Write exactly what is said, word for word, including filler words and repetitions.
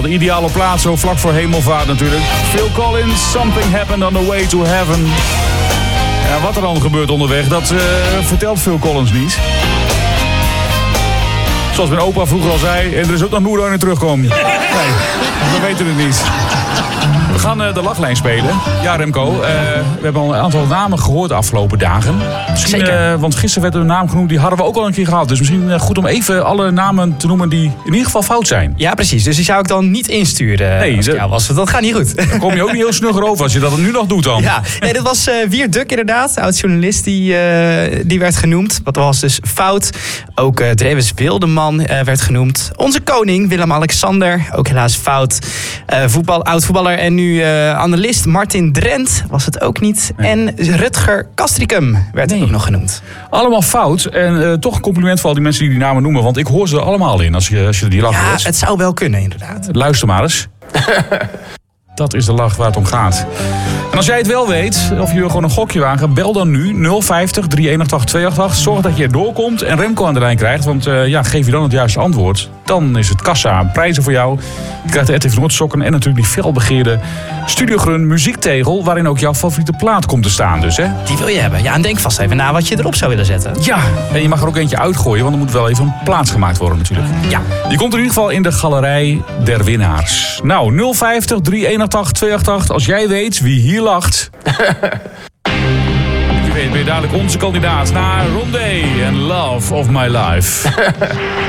De ideale plaats, zo vlak voor hemelvaart natuurlijk. Phil Collins, Something Happened on the Way to Heaven. Ja, wat er dan gebeurt onderweg, dat uh, vertelt Phil Collins niet. Zoals mijn opa vroeger al zei, en er is ook nog moeder in terugkomen. Nee, we weten het niet. We gaan uh, de lachlijn spelen. Ja, Remco, uh, we hebben al een aantal namen gehoord de afgelopen dagen. Misschien, Zeker. Uh, want gisteren werd er een naam genoemd, die hadden we ook al een keer gehad. Dus misschien uh, goed om even alle namen te noemen die in ieder geval fout zijn. Ja, precies. Dus die zou ik dan niet insturen. Nee, als jou was. Dat gaat niet goed. Dan kom je ook niet heel snugger over als je dat nu nog doet dan. Ja, nee, dat was uh, Wiert Duk inderdaad. Oud-journalist die, uh, die werd genoemd. Dat was dus fout. Ook uh, Drewes Wildeman uh, werd genoemd. Onze koning, Willem-Alexander. Ook helaas fout. Uh, voetbal, oud-voetballer en nu uh, analist Martin Drent was het ook niet. Nee. En Rutger Kastricum werd nee. ook nog genoemd. Allemaal fout. En uh, toch een compliment voor al die mensen die die namen noemen. Want ik hoor ze er allemaal in als je, als je die lach hoort. Ja, het zou wel kunnen inderdaad. Luister maar eens. Dat is de lach waar het om gaat. En als jij het wel weet, of je gewoon een gokje wagen, bel dan nu nul vijftig, drie een acht, twee acht acht. Zorg dat je er doorkomt en Remco aan de lijn krijgt. Want uh, ja, geef je dan het juiste antwoord, dan is het kassa. Prijzen voor jou. Je krijgt de R T V Noord sokken en natuurlijk die felbegeerde Studiogun muziektegel, waarin ook jouw favoriete plaat komt te staan. Dus, hè? Die wil je hebben. Ja, en denk vast even na wat je erop zou willen zetten. Ja, en je mag er ook eentje uitgooien, want er moet wel even een plaats gemaakt worden natuurlijk. Ja. Die komt in ieder geval in de galerij der winnaars. Nou, nul vijftig, drie een acht, twee acht acht. Als jij weet wie hier lacht. Wie weet ben je dadelijk onze kandidaat naar Rondé en Love of My Life.